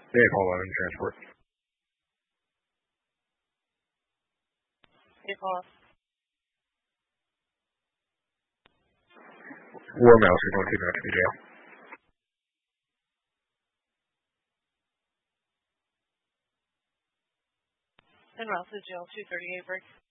Hey, Paul Lemon Transport. Hey, Paul. War Mouse, you're going to take me out to the jail. En route to jail 238 break.